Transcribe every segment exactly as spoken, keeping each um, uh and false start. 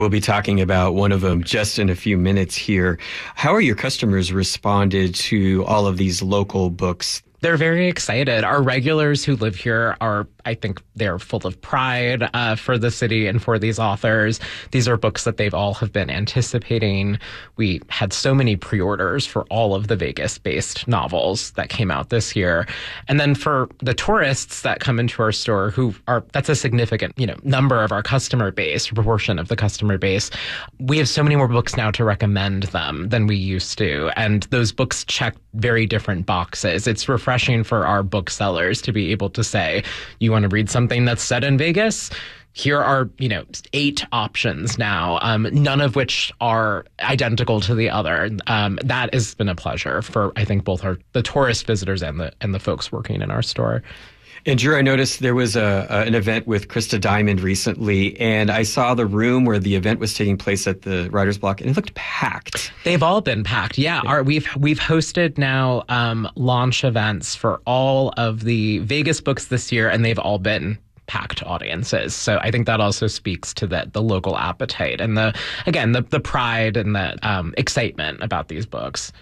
We'll be talking about one of them just in a few minutes here. How are your customers responded to all of these local books? They're very excited. Our regulars who live here are, I think they're full of pride uh, for the city and for these authors. These are books that they've all have been anticipating. We had so many pre-orders for all of the Vegas-based novels that came out this year. And then for the tourists that come into our store, who are, that's a significant, you know, number of our customer base, proportion of the customer base. We have so many more books now to recommend them than we used to. And those books check very different boxes. It's refreshing for our booksellers to be able to say, you want to read something that's set in Vegas? Here are, you know, eight options now, um, none of which are identical to the other. Um, that has been a pleasure for, I think, both our the tourist visitors and the and the folks working in our store. And Drew, I noticed there was a, a an event with Krista Diamond recently, and I saw the room where the event was taking place at the Writer's Block, and it looked packed. They've all been packed. Yeah, our, we've we've hosted now um, launch events for all of the Vegas books this year, and they've all been packed audiences. So I think that also speaks to the the local appetite and the again the the pride and the um, excitement about these books.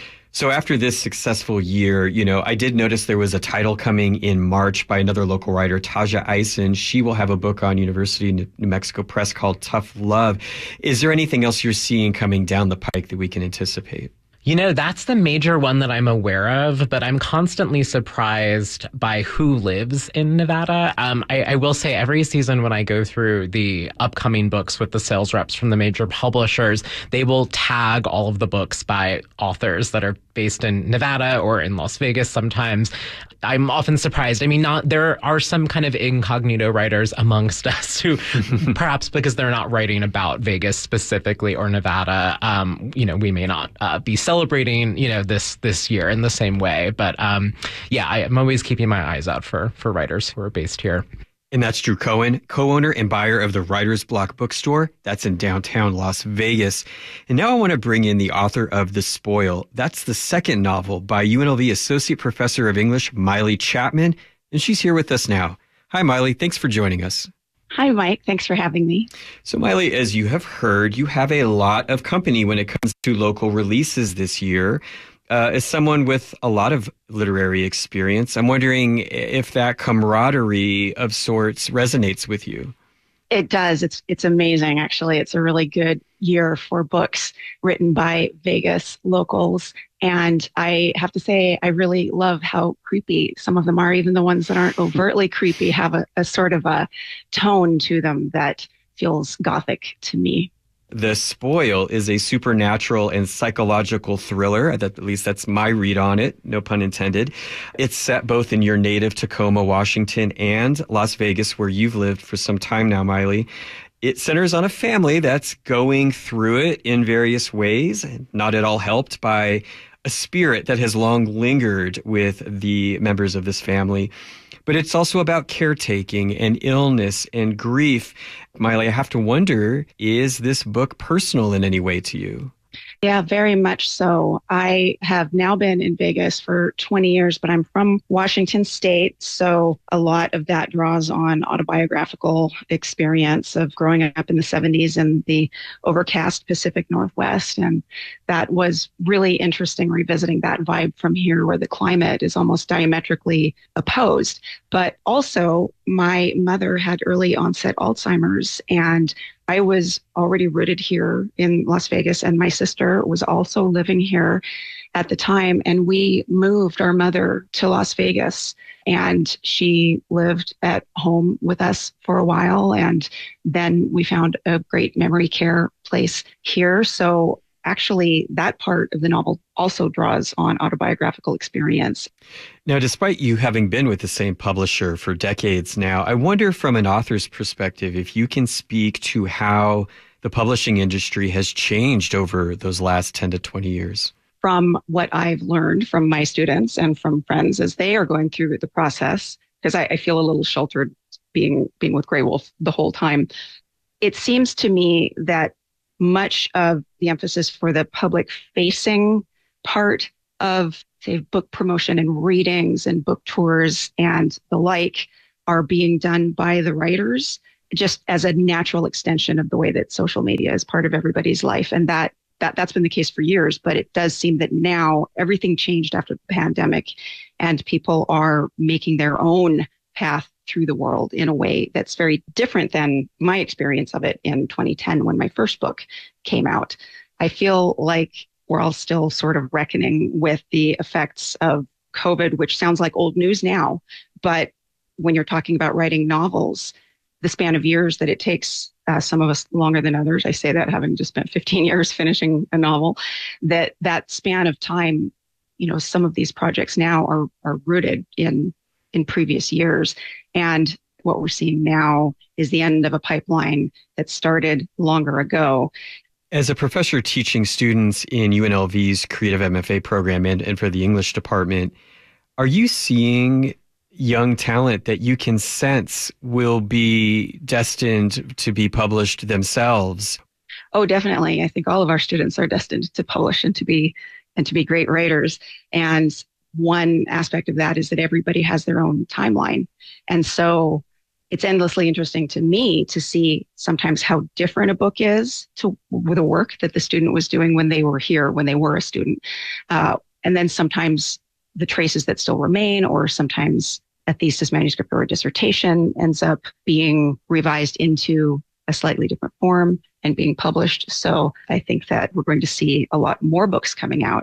So after this successful year, you know, I did notice there was a title coming in March by another local writer, Taja Eisen. She will have a book on University of New Mexico Press called Tough Love. Is there anything else you're seeing coming down the pike that we can anticipate? You know, that's the major one that I'm aware of, but I'm constantly surprised by who lives in Nevada. Um, I, I will say every season when I go through the upcoming books with the sales reps from the major publishers, they will tag all of the books by authors that are based in Nevada or in Las Vegas sometimes. I'm often surprised. I mean, not there are some kind of incognito writers amongst us who, perhaps because they're not writing about Vegas specifically or Nevada, um, you know, we may not uh, be celebrating, you know, this this year in the same way. But um, yeah, I, I'm always keeping my eyes out for for writers who are based here. And that's Drew Cohen, co-owner and buyer of the Writer's Block bookstore. That's in downtown Las Vegas. And now I want to bring in the author of The Spoil. That's the second novel by U N L V Associate Professor of English, Miley Chapman. And she's here with us now. Hi, Miley. Thanks for joining us. Hi, Mike. Thanks for having me. So, Miley, as you have heard, you have a lot of company when it comes to local releases this year. Uh, as someone with a lot of literary experience, I'm wondering if that camaraderie of sorts resonates with you. It does. It's it's amazing, actually. It's a really good year for books written by Vegas locals. And I have to say, I really love how creepy some of them are. Even the ones that aren't overtly creepy have a, a sort of a tone to them that feels gothic to me. The Spoil is a supernatural and psychological thriller. That, at least that's my read on it, no pun intended. It's set both in your native Tacoma, Washington, and Las Vegas, where you've lived for some time now, Miley. It centers on a family that's going through it in various ways, not at all helped by a spirit that has long lingered with the members of this family. But it's also about caretaking and illness and grief. Miley, I have to wonder, is this book personal in any way to you? Yeah, very much so. I have now been in Vegas for twenty years, but I'm from Washington State. So a lot of that draws on autobiographical experience of growing up in the seventies in the overcast Pacific Northwest. And that was really interesting revisiting that vibe from here where the climate is almost diametrically opposed. But also, my mother had early onset Alzheimer's, and I was already rooted here in Las Vegas, and my sister was also living here at the time. And we moved our mother to Las Vegas, and she lived at home with us for a while. And then we found a great memory care place here. So actually, that part of the novel also draws on autobiographical experience. Now, despite you having been with the same publisher for decades now, I wonder from an author's perspective if you can speak to how the publishing industry has changed over those last ten to twenty years. From what I've learned from my students and from friends as they are going through the process, because I, I feel a little sheltered being, being with Graywolf the whole time, it seems to me that much of the emphasis for the public-facing part of, say, book promotion and readings and book tours and the like are being done by the writers. just as a natural extension of the way that social media is part of everybody's life. And that that that's been the case for years, but it does seem that now everything changed after the pandemic, and people are making their own path through the world in a way that's very different than my experience of it in twenty ten when my first book came out. I feel like we're all still sort of reckoning with the effects of COVID, which sounds like old news now. But when you're talking about writing novels, the span of years that it takes, uh, some of us longer than others, I say that having just spent fifteen years finishing a novel, that that span of time, you know, some of these projects now are are rooted in in previous years. And what we're seeing now is the end of a pipeline that started longer ago. As a professor teaching students in U N L V's Creative M F A program and, and for the English department, are you seeing young talent that you can sense will be destined to be published themselves? Oh, definitely. I think all of our students are destined to publish and to be and to be great writers. And one aspect of that is that everybody has their own timeline. And so it's endlessly interesting to me to see sometimes how different a book is to with the work that the student was doing when they were here, when they were a student. Uh, and then sometimes the traces that still remain, or sometimes a thesis, manuscript, or a dissertation ends up being revised into a slightly different form and being published. So I think that we're going to see a lot more books coming out.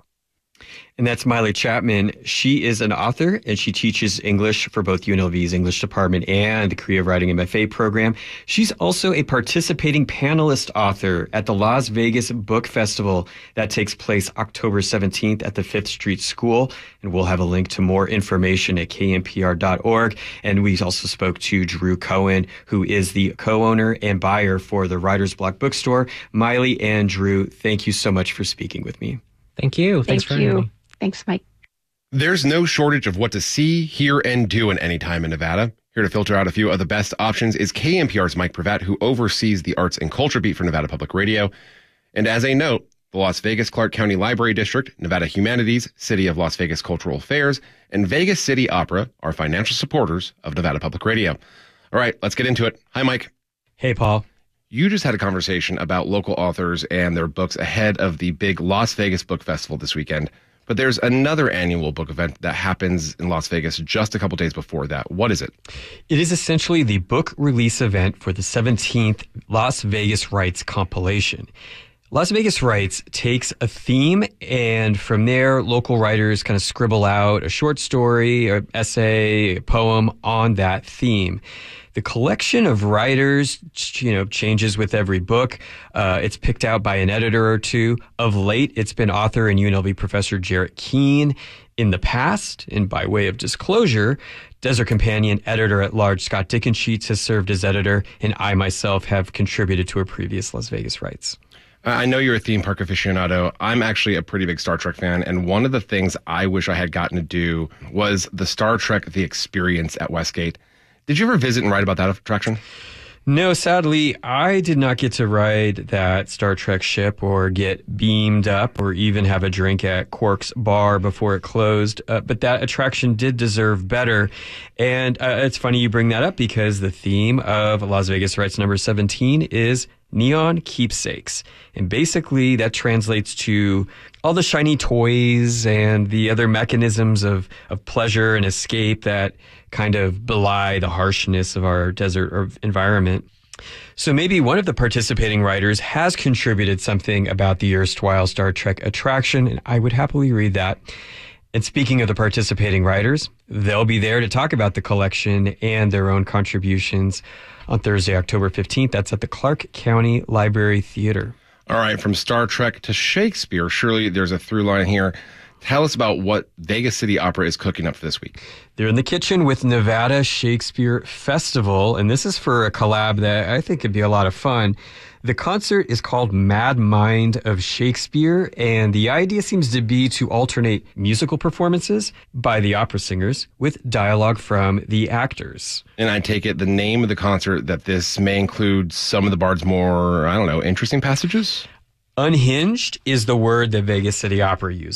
And that's Maile Chapman. She is an author, and she teaches English for both U N L V's English department and the Creative Writing M F A program. She's also a participating panelist author at the Las Vegas Book Festival that takes place October seventeenth at the Fifth Street School. And we'll have a link to more information at K N P R dot org. And we also spoke to Drew Cohen, who is the co-owner and buyer for the Writer's Block Bookstore. Maile and Drew, thank you so much for speaking with me. Thank you. Thanks Thank for you. having me. Thanks, Mike. There's no shortage of what to see, hear, and do in any time in Nevada. Here to filter out a few of the best options is K N P R's Mike Pravat, who oversees the arts and culture beat for Nevada Public Radio. And as a note, the Las Vegas Clark County Library District, Nevada Humanities, City of Las Vegas Cultural Affairs, and Vegas City Opera are financial supporters of Nevada Public Radio. All right, let's get into it. Hi, Mike. Hey, Paul. You just had a conversation about local authors and their books ahead of the big Las Vegas Book Festival this weekend. But there's another annual book event that happens in Las Vegas just a couple days before that. What is it? It is essentially the book release event for the seventeenth Las Vegas Writes compilation. Las Vegas Writes takes a theme, and from there, local writers kind of scribble out a short story, an essay, a poem on that theme. The collection of writers, you know, changes with every book. Uh, it's picked out by an editor or two. Of late, it's been author and U N L V professor Jarrett Keene. In the past, and by way of disclosure, Desert Companion editor-at-large Scott Dickensheets has served as editor, and I myself have contributed to a previous Las Vegas Writes. I know you're a theme park aficionado. I'm actually a pretty big Star Trek fan, and one of the things I wish I had gotten to do was the Star Trek The Experience at Westgate. Did you ever visit and write about that attraction? No, sadly, I did not get to ride that Star Trek ship or get beamed up or even have a drink at Quark's bar before it closed. Uh, but that attraction did deserve better. And uh, it's funny you bring that up because the theme of Las Vegas Writes number seventeen is Neon Keepsakes. And basically that translates to all the shiny toys and the other mechanisms of, of pleasure and escape that kind of belie the harshness of our desert environment. So maybe one of the participating writers has contributed something about the erstwhile Star Trek attraction, and I would happily read that. And speaking of the participating writers, they'll be there to talk about the collection and their own contributions on Thursday, October fifteenth. That's at the Clark County Library Theater. All right, from Star Trek to Shakespeare, surely there's a through line here. Tell us about what Vegas City Opera is cooking up for this week. They're in the kitchen with Nevada Shakespeare Festival, and this is for a collab that I think could be a lot of fun. The concert is called Mad Mind of Shakespeare, and the idea seems to be to alternate musical performances by the opera singers with dialogue from the actors. And I take it the name of the concert that this may include some of the bard's more, I don't know, interesting passages? Unhinged is the word that Vegas City Opera uses.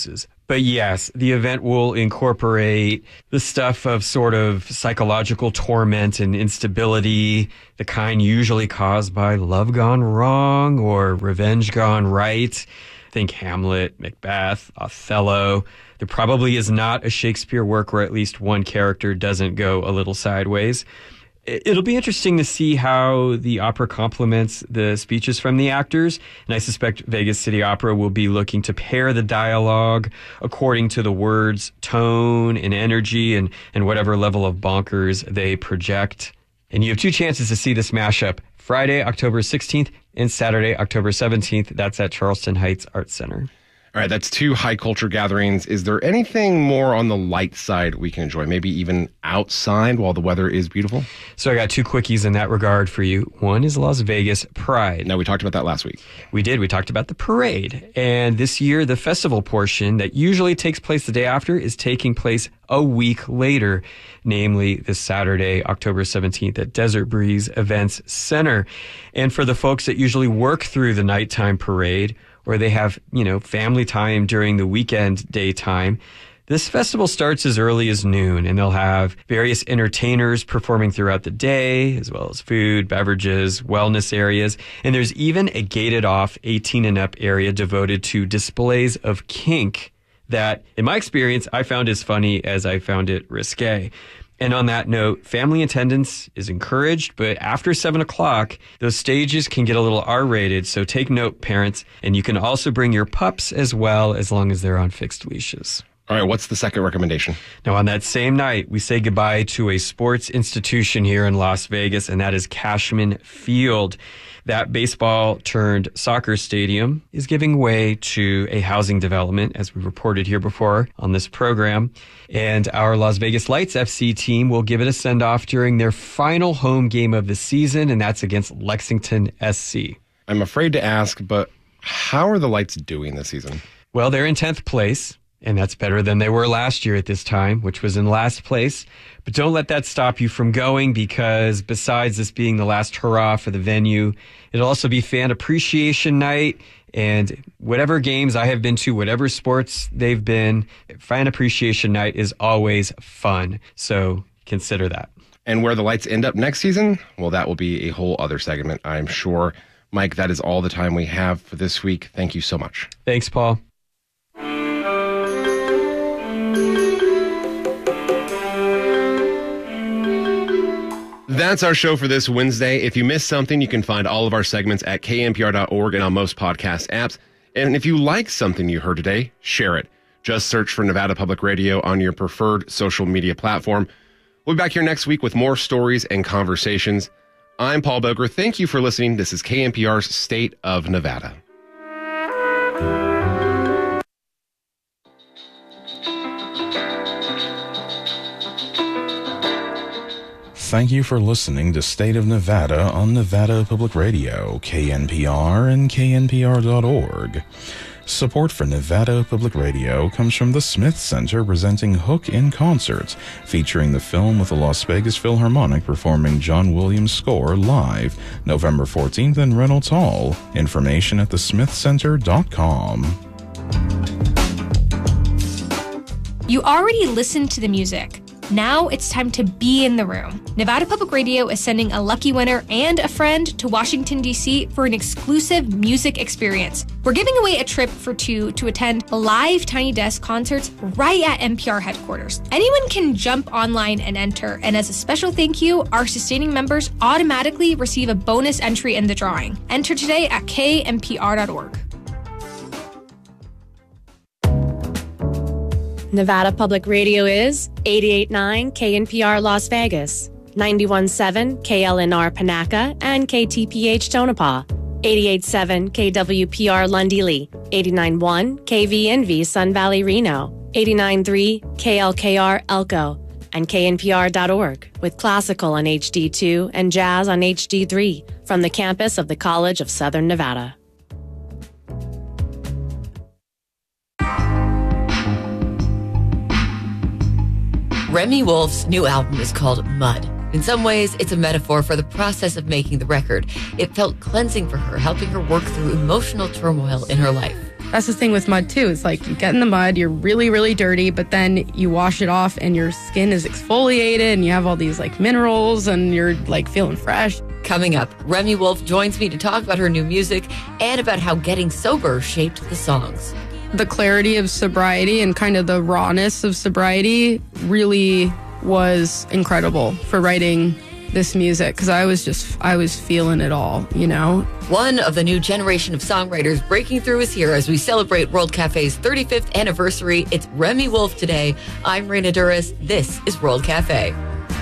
But yes, the event will incorporate the stuff of sort of psychological torment and instability, the kind usually caused by love gone wrong or revenge gone right. Think Hamlet, Macbeth, Othello. There probably is not a Shakespeare work where at least one character doesn't go a little sideways. It'll be interesting to see how the opera complements the speeches from the actors, and I suspect Vegas City Opera will be looking to pair the dialogue according to the words' tone and energy and, and whatever level of bonkers they project. And you have two chances to see this mashup, Friday, October sixteenth, and Saturday, October seventeenth. That's at Charleston Heights Arts Center. All right, that's two high culture gatherings. Is there anything more on the light side we can enjoy? Maybe even outside while the weather is beautiful? So I got two quickies in that regard for you. One is Las Vegas Pride. Now, we talked about that last week. We did. We talked about the parade. And this year, the festival portion that usually takes place the day after is taking place a week later, namely this Saturday, October seventeenth at Desert Breeze Events Center. And for the folks that usually work through the nighttime parade, or they have, you know, family time during the weekend daytime, this festival starts as early as noon, and they'll have various entertainers performing throughout the day, as well as food, beverages, wellness areas. And there's even a gated off eighteen and up area devoted to displays of kink that, in my experience, I found as funny as I found it risque. And on that note, family attendance is encouraged, but after seven o'clock, those stages can get a little R-rated, so take note, parents. And you can also bring your pups as well, as long as they're on fixed leashes. All right, what's the second recommendation? Now, on that same night, we say goodbye to a sports institution here in Las Vegas, and that is Cashman Field. That baseball turned soccer stadium is giving way to a housing development, as we reported here before on this program. And our Las Vegas Lights F C team will give it a send-off during their final home game of the season, and that's against Lexington S C. I'm afraid to ask, but how are the Lights doing this season? Well, they're in tenth place. And that's better than they were last year at this time, which was in last place. But don't let that stop you from going, because besides this being the last hurrah for the venue, it'll also be fan appreciation night. And whatever games I have been to, whatever sports they've been, fan appreciation night is always fun. So consider that. And where the Lights end up next season, well, that will be a whole other segment, I'm sure. Mike, that is all the time we have for this week. Thank you so much. Thanks, Paul. That's our show for this Wednesday. If you missed something, you can find all of our segments at K N P R dot org and on most podcast apps. And if you like something you heard today, share it. Just search for Nevada Public Radio on your preferred social media platform. We'll be back here next week with more stories and conversations. I'm Paul Boger. Thank you for listening. This is K N P R's State of Nevada. Thank you for listening to State of Nevada on Nevada Public Radio, K N P R, and K N P R dot org. Support for Nevada Public Radio comes from the Smith Center, presenting Hook in Concert, featuring the film with the Las Vegas Philharmonic performing John Williams' score live November fourteenth in Reynolds Hall. Information at the smith center dot com. You already listened to the music. Now it's time to be in the room. Nevada Public Radio is sending a lucky winner and a friend to Washington, D C for an exclusive music experience. We're giving away a trip for two to attend live Tiny Desk concerts right at N P R headquarters. Anyone can jump online and enter, and as a special thank you, our sustaining members automatically receive a bonus entry in the drawing. Enter today at K N P R dot org. Nevada Public Radio is eighty-eight point nine K N P R Las Vegas, ninety-one point seven K L N R Panaca and K T P H Tonopah, eighty-eight point seven K W P R Lundy Lee, eighty-nine point one K V N V Sun Valley Reno, eighty-nine point three K L K R Elko, and K N P R dot org, with classical on H D two and jazz on H D three from the campus of the College of Southern Nevada. Remy Wolf's new album is called Mud. In some ways, it's a metaphor for the process of making the record. It felt cleansing for her, helping her work through emotional turmoil in her life. That's the thing with mud, too. It's like you get in the mud, you're really, really dirty, but then you wash it off and your skin is exfoliated and you have all these like minerals and you're like feeling fresh. Coming up, Remi Wolf joins me to talk about her new music and about how getting sober shaped the songs. The clarity of sobriety and kind of the rawness of sobriety really was incredible for writing this music, because I was just, I was feeling it all, you know? One of the new generation of songwriters breaking through is here as we celebrate World Cafe's thirty-fifth anniversary. It's Remi Wolf today. I'm Raina Duras. This is World Cafe.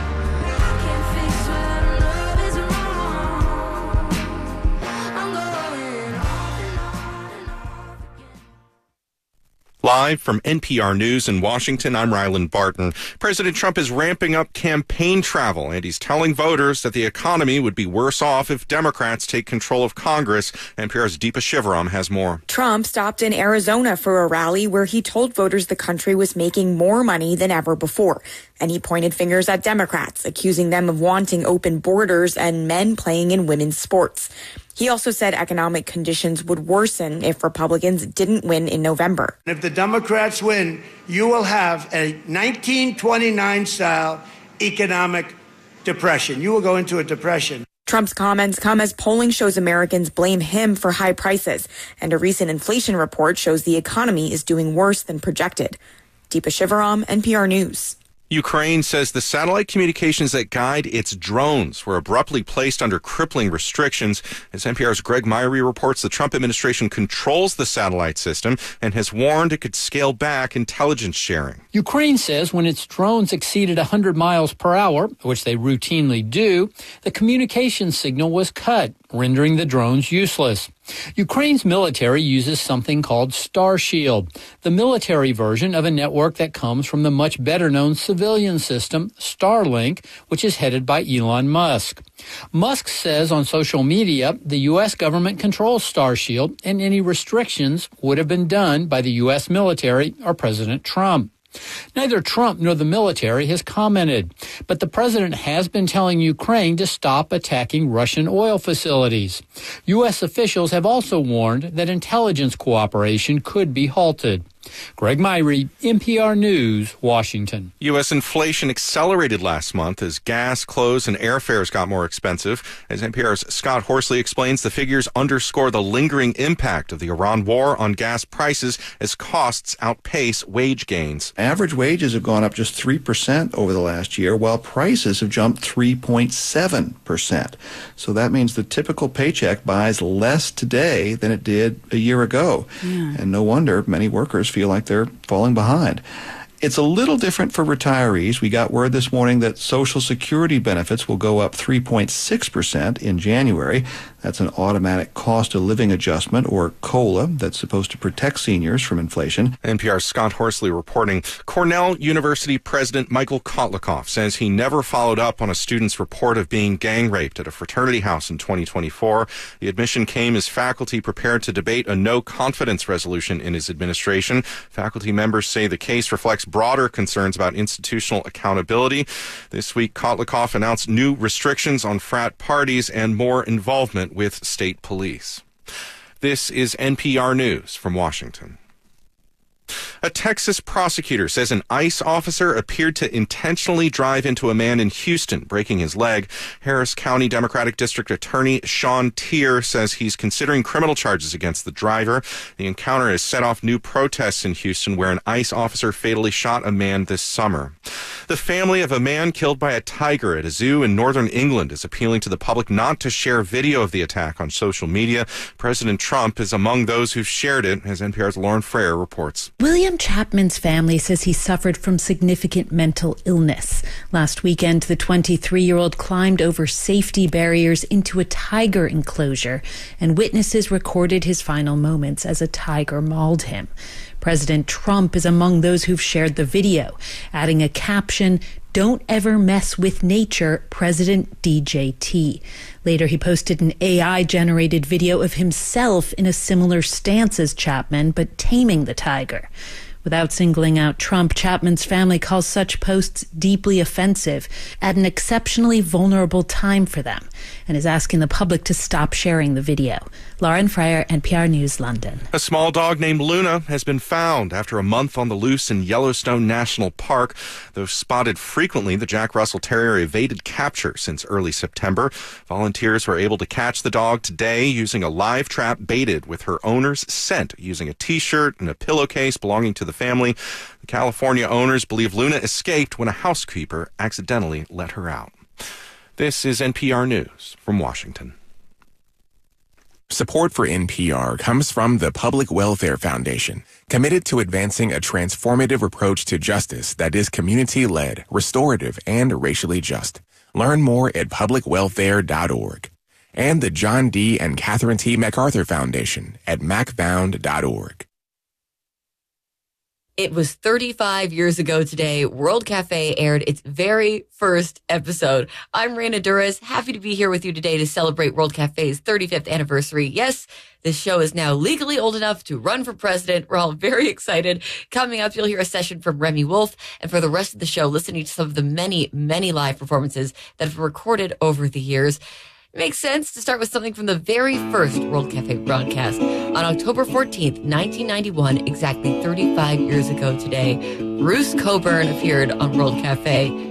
Live from N P R News in Washington, I'm Ryland Barton. President Trump is ramping up campaign travel, and he's telling voters that the economy would be worse off if Democrats take control of Congress. N P R's Deepa Shivaram has more. Trump stopped in Arizona for a rally where he told voters the country was making more money than ever before. And he pointed fingers at Democrats, accusing them of wanting open borders and men playing in women's sports. He also said economic conditions would worsen if Republicans didn't win in November. If the Democrats win, you will have a nineteen twenty-nine style economic depression. You will go into a depression. Trump's comments come as polling shows Americans blame him for high prices, and a recent inflation report shows the economy is doing worse than projected. Deepa Shivaram, N P R News. Ukraine says the satellite communications that guide its drones were abruptly placed under crippling restrictions. As N P R's Greg Myrie reports, the Trump administration controls the satellite system and has warned it could scale back intelligence sharing. Ukraine says when its drones exceeded one hundred miles per hour, which they routinely do, the communication signal was cut, rendering the drones useless. Ukraine's military uses something called Starshield, the military version of a network that comes from the much better-known civilian system, Starlink, which is headed by Elon Musk. Musk says on social media the U S government controls Starshield, and any restrictions would have been done by the U S military or President Trump. Neither Trump nor the military has commented, but the president has been telling Ukraine to stop attacking Russian oil facilities. U S officials have also warned that intelligence cooperation could be halted. Greg Myrie, N P R News, Washington. U S inflation accelerated last month as gas, clothes, and airfares got more expensive. As N P R's Scott Horsley explains, the figures underscore the lingering impact of the Iran war on gas prices as costs outpace wage gains. Average wages have gone up just three percent over the last year, while prices have jumped three point seven percent. So that means the typical paycheck buys less today than it did a year ago. Yeah. And no wonder many workers feel like they're falling behind. It's a little different for retirees. We got word this morning that Social Security benefits will go up three point six percent in January. That's an automatic cost of living adjustment, or COLA, that's supposed to protect seniors from inflation. N P R's Scott Horsley reporting. Cornell University President Michael Kotlikoff says he never followed up on a student's report of being gang raped at a fraternity house in twenty twenty-four. The admission came as faculty prepared to debate a no-confidence resolution in his administration. Faculty members say the case reflects broader concerns about institutional accountability. This week, Kotlikoff announced new restrictions on frat parties and more involvement with state police. This is N P R News from Washington. A Texas prosecutor says an ICE officer appeared to intentionally drive into a man in Houston, breaking his leg. Harris County Democratic District Attorney Sean Tier says he's considering criminal charges against the driver. The encounter has set off new protests in Houston, where an ICE officer fatally shot a man this summer. The family of a man killed by a tiger at a zoo in northern England is appealing to the public not to share video of the attack on social media. President Trump is among those who've shared it, as N P R's Lauren Frayer reports. William Chapman's family says he suffered from significant mental illness. Last weekend, the twenty-three-year-old climbed over safety barriers into a tiger enclosure, and witnesses recorded his final moments as a tiger mauled him. President Trump is among those who've shared the video, adding a caption, "Don't ever mess with nature, President D J T." Later, he posted an A I-generated video of himself in a similar stance as Chapman, but taming the tiger. Without singling out Trump, Chapman's family calls such posts deeply offensive at an exceptionally vulnerable time for them, and is asking the public to stop sharing the video. Lauren Fryer, N P R News, London. A small dog named Luna has been found after a month on the loose in Yellowstone National Park. Though spotted frequently, the Jack Russell Terrier evaded capture since early September. Volunteers were able to catch the dog today using a live trap baited with her owner's scent, using a T-shirt and a pillowcase belonging to the family. The California owners believe Luna escaped when a housekeeper accidentally let her out. This is N P R News from Washington. Support for N P R comes from the Public Welfare Foundation, committed to advancing a transformative approach to justice that is community-led, restorative, and racially just. Learn more at public welfare dot org. And the John D. and Catherine T. MacArthur Foundation at mac found dot org. It was thirty-five years ago today, World Cafe aired its very first episode. I'm Raina Duras, happy to be here with you today to celebrate World Cafe's thirty-fifth anniversary. Yes, this show is now legally old enough to run for president. We're all very excited. Coming up, you'll hear a session from Remy Wolf. And for the rest of the show, listening to some of the many, many live performances that have been recorded over the years. It makes sense to start with something from the very first World Cafe broadcast. On October fourteenth, nineteen ninety-one, exactly thirty-five years ago today, Bruce Cockburn appeared on World Cafe.